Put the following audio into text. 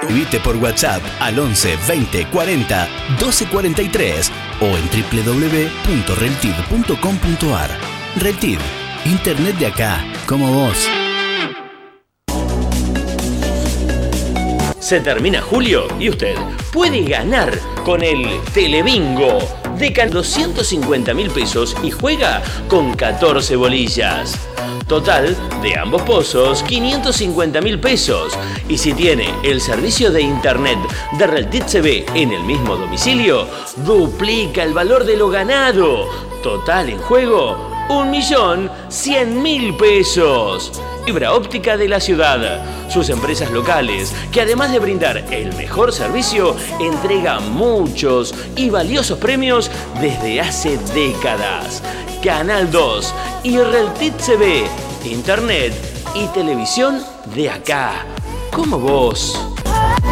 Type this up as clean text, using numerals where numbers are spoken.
Escribite por WhatsApp al 11 20 40 12 43 o en www.reltid.com.ar. Reltid, internet de acá, como vos. Se termina julio y usted puede ganar con el Telebingo de 250.000 pesos y juega con 14 bolillas. Total de ambos pozos, 550.000 pesos. Y si tiene el servicio de internet de Reltid CB en el mismo domicilio, duplica el valor de lo ganado. Total en juego, 1.100.000 pesos. Fibra óptica de la ciudad. Sus empresas locales, que además de brindar el mejor servicio, entregan muchos y valiosos premios desde hace décadas. Canal 2 y Reltid CB, internet y televisión de acá, como vos.